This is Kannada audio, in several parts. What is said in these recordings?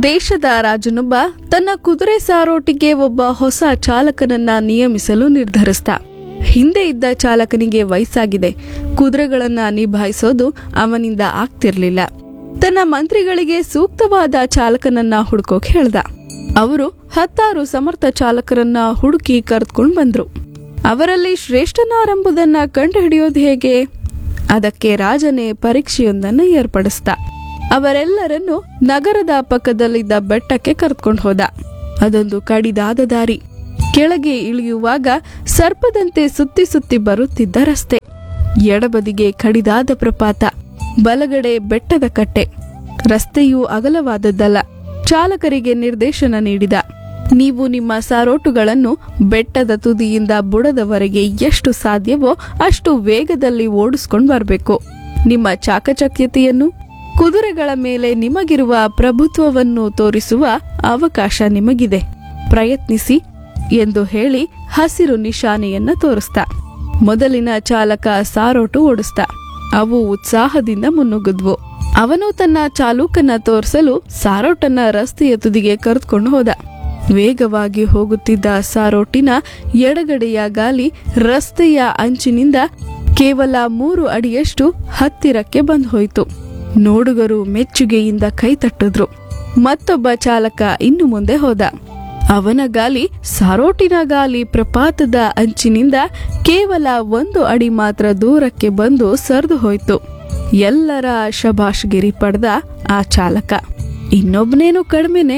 ದೇಶದ ರಾಜನೊಬ್ಬ ತನ್ನ ಕುದುರೆ ಸಾರೋಟಿಗೆ ಒಬ್ಬ ಹೊಸ ಚಾಲಕನನ್ನ ನಿಯಮಿಸಲು ನಿರ್ಧರಿಸಿದ. ಹಿಂದೆ ಇದ್ದ ಚಾಲಕನಿಗೆ ವಯಸ್ಸಾಗಿದೆ, ಕುದುರೆಗಳನ್ನ ನಿಭಾಯಿಸೋದು ಅವನಿಂದ ಆಗ್ತಿರ್ಲಿಲ್ಲ. ತನ್ನ ಮಂತ್ರಿಗಳಿಗೆ ಸೂಕ್ತವಾದ ಚಾಲಕನನ್ನ ಹುಡುಕೋಕ್ ಹೇಳ್ದ. ಅವರು 10 ಸಮರ್ಥ ಚಾಲಕರನ್ನ ಹುಡುಕಿ ಕರೆದುಕೊಂಡು ಬಂದ್ರು. ಅವರಲ್ಲಿ ಶ್ರೇಷ್ಠನಾರೆಂಬುದನ್ನ ಕಂಡುಹಿಡಿಯೋದು ಹೇಗೆ? ಅದಕ್ಕೆ ರಾಜನೇ ಪರೀಕ್ಷೆಯೊಂದನ್ನು ಏರ್ಪಡಿಸಿದ. ಅವರೆಲ್ಲರನ್ನು ನಗರದ ಪಕ್ಕದಲ್ಲಿದ್ದ ಬೆಟ್ಟಕ್ಕೆ ಕರೆದುಕೊಂಡು ಹೋದ. ಅದೊಂದು ಕಡಿದಾದ ದಾರಿ. ಕೆಳಗೆ ಇಳಿಯುವಾಗ ಸರ್ಪದಂತೆ ಸುತ್ತಿ ಸುತ್ತಿ ಬರುತ್ತಿದ್ದ ರಸ್ತೆ. ಎಡಬದಿಗೆ ಕಡಿದಾದ ಪ್ರಪಾತ, ಬಲಗಡೆ ಬೆಟ್ಟದ ಕಟ್ಟೆ. ರಸ್ತೆಯೂ ಅಗಲವಾದದ್ದಲ್ಲ. ಚಾಲಕರಿಗೆ ನಿರ್ದೇಶನ ನೀಡಿದ. ನೀವು ನಿಮ್ಮ ಸಾರೋಟುಗಳನ್ನು ಬೆಟ್ಟದ ತುದಿಯಿಂದ ಬುಡದವರೆಗೆ ಎಷ್ಟು ಸಾಧ್ಯವೋ ಅಷ್ಟು ವೇಗದಲ್ಲಿ ಓಡಿಸ್ಕೊಂಡು ಬರಬೇಕು. ನಿಮ್ಮ ಚಾಕಚಕ್ಯತೆಯನ್ನು, ಕುದುರೆಗಳ ಮೇಲೆ ನಿಮಗಿರುವ ಪ್ರಭುತ್ವವನ್ನು ತೋರಿಸುವ ಅವಕಾಶ ನಿಮಗಿದೆ. ಪ್ರಯತ್ನಿಸಿ ಎಂದು ಹೇಳಿ ಹಸಿರು ನಿಶಾನೆಯನ್ನ ತೋರಿಸ್ದ. ಮೊದಲಿನ ಚಾಲಕ ಸಾರೋಟು ಓಡಿಸ್ದ. ಅವು ಉತ್ಸಾಹದಿಂದ ಮುನ್ನುಗ್ಗಿದ್ವು. ಅವನು ತನ್ನ ಚಾಲೂಕನ್ನ ತೋರಿಸಲು ಸಾರೋಟನ್ನ ರಸ್ತೆಯ ತುದಿಗೆ ಕರೆದುಕೊಂಡು ಹೋದ. ವೇಗವಾಗಿ ಹೋಗುತ್ತಿದ್ದ ಸಾರೋಟಿನ ಎಡಗಡೆಯ ಗಾಲಿ ರಸ್ತೆಯ ಅಂಚಿನಿಂದ ಕೇವಲ 3 ಅಡಿಯಷ್ಟು ಹತ್ತಿರಕ್ಕೆ ಬಂದು ಹೋಯಿತು. ನೋಡುಗರು ಮೆಚ್ಚುಗೆಯಿಂದ ಕೈತಟ್ಟಿದ್ರು. ಮತ್ತೊಬ್ಬ ಚಾಲಕ ಇನ್ನು ಮುಂದೆ ಹೋದ. ಅವನ ಗಾಲಿ ಸಾರೋಟಿನ ಗಾಲಿ ಪ್ರಪಾತದ ಅಂಚಿನಿಂದ ಕೇವಲ 1 ಅಡಿ ಮಾತ್ರ ದೂರಕ್ಕೆ ಬಂದು ಸರಿದು ಹೋಯಿತು. ಎಲ್ಲರ ಶಬಾಷ್ಗಿರಿ ಪಡೆದ ಆ ಚಾಲಕ. ಇನ್ನೊಬ್ಬನೇನು ಕಡಿಮೆನೆ.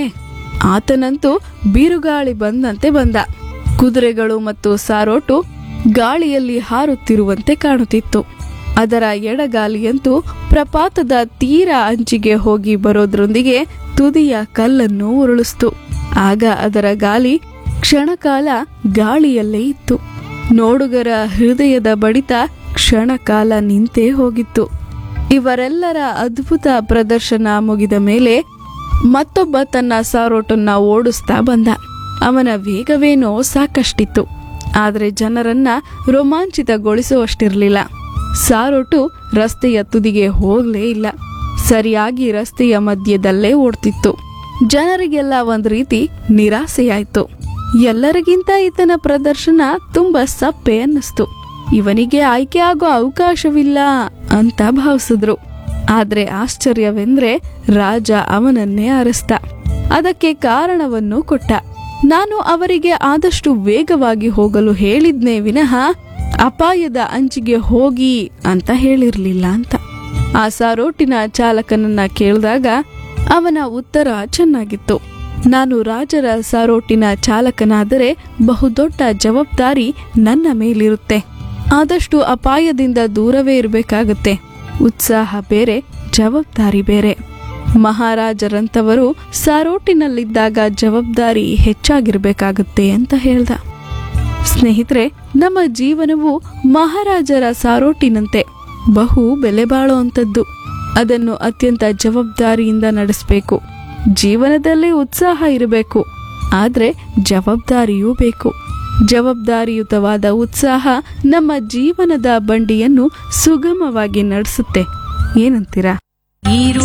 ಆತನಂತೂ ಬಿರುಗಾಳಿ ಬಂದಂತೆ ಬಂದ. ಕುದುರೆಗಳು ಮತ್ತು ಸಾರೋಟು ಗಾಳಿಯಲ್ಲಿ ಹಾರುತ್ತಿರುವಂತೆ ಕಾಣುತ್ತಿತ್ತು. ಅದರ ಎಡಗಾಲಿಯಂತೂ ಪ್ರಪಾತದ ತೀರ ಅಂಚಿಗೆ ಹೋಗಿ ಬರೋದ್ರೊಂದಿಗೆ ತುದಿಯ ಕಲ್ಲನ್ನು ಉರುಳಿಸ್ತು. ಆಗ ಅದರ ಗಾಲಿ ಕ್ಷಣಕಾಲ ಗಾಳಿಯಲ್ಲೇ ಇತ್ತು. ನೋಡುಗರ ಹೃದಯದ ಬಡಿತ ಕ್ಷಣಕಾಲ ನಿಂತೇ ಹೋಗಿತ್ತು. ಇವರೆಲ್ಲರ ಅದ್ಭುತ ಪ್ರದರ್ಶನ ಮುಗಿದ ಮೇಲೆ ಮತ್ತೊಬ್ಬ ತನ್ನ ಸಾರೋಟನ್ನ ಓಡಿಸ್ತಾ ಬಂದ. ಅವನ ವೇಗವೇನೋ ಸಾಕಷ್ಟಿತ್ತು, ಆದರೆ ಜನರನ್ನ ರೋಮಾಂಚಿತಗೊಳಿಸುವಷ್ಟಿರಲಿಲ್ಲ. ಸಾರೋಟು ರಸ್ತೆಯ ತುದಿಗೆ ಹೋಗ್ಲೇ ಇಲ್ಲ. ಸರಿಯಾಗಿ ರಸ್ತೆಯ ಮಧ್ಯದಲ್ಲೇ ಓಡ್ತಿತ್ತು. ಜನರಿಗೆಲ್ಲ ಒಂದ್ ರೀತಿ ನಿರಾಸೆಯಾಯ್ತು. ಎಲ್ಲರಿಗಿಂತ ಈತನ ಪ್ರದರ್ಶನ ತುಂಬಾ ಸಪ್ಪೆ ಅನ್ನಿಸ್ತು. ಇವನಿಗೆ ಆಯ್ಕೆ ಆಗೋ ಅವಕಾಶವಿಲ್ಲ ಅಂತ ಭಾವಿಸಿದ್ರು. ಆದ್ರೆ ಆಶ್ಚರ್ಯವೆಂದ್ರೆ ರಾಜ ಅವನನ್ನೇ ಅರಸ್ತ. ಅದಕ್ಕೆ ಕಾರಣವನ್ನು ಕೊಟ್ಟ. ನಾನು ಅವರಿಗೆ ಆದಷ್ಟು ವೇಗವಾಗಿ ಹೋಗಲು ಹೇಳಿದ್ನೇ ವಿನಃ ಅಪಾಯದ ಅಂಚಿಗೆ ಹೋಗಿ ಅಂತ ಹೇಳಿರ್ಲಿಲ್ಲ ಅಂತ. ಆ ಸಾರೋಟಿನ ಚಾಲಕನನ್ನ ಕೇಳಿದಾಗ ಅವನ ಉತ್ತರ ಚೆನ್ನಾಗಿತ್ತು. ನಾನು ರಾಜರ ಸಾರೋಟಿನ ಚಾಲಕನಾದರೆ ಬಹುದೊಡ್ಡ ಜವಾಬ್ದಾರಿ ನನ್ನ ಮೇಲಿರುತ್ತೆ. ಆದಷ್ಟು ಅಪಾಯದಿಂದ ದೂರವೇ ಇರಬೇಕಾಗತ್ತೆ. ಉತ್ಸಾಹ ಬೇರೆ, ಜವಾಬ್ದಾರಿ ಬೇರೆ. ಮಹಾರಾಜರಂತವರು ಸಾರೋಟಿನಲ್ಲಿದ್ದಾಗ ಜವಾಬ್ದಾರಿ ಹೆಚ್ಚಾಗಿರ್ಬೇಕಾಗತ್ತೆ ಅಂತ ಹೇಳ್ದ. ಸ್ನೇಹಿತರೆ, ನಮ್ಮ ಜೀವನವು ಮಹಾರಾಜರ ಸಾರೋಟಿನಂತೆ ಬಹು ಬೆಲೆ ಬಾಳುವಂಥದ್ದು. ಅದನ್ನು ಅತ್ಯಂತ ಜವಾಬ್ದಾರಿಯಿಂದ ನಡೆಸಬೇಕು. ಜೀವನದಲ್ಲಿ ಉತ್ಸಾಹ ಇರಬೇಕು, ಆದ್ರೆ ಜವಾಬ್ದಾರಿಯೂ ಬೇಕು. ಜವಾಬ್ದಾರಿಯುತವಾದ ಉತ್ಸಾಹ ನಮ್ಮ ಜೀವನದ ಬಂಡಿಯನ್ನು ಸುಗಮವಾಗಿ ನಡೆಸುತ್ತೆ. ಏನಂತೀರಾ?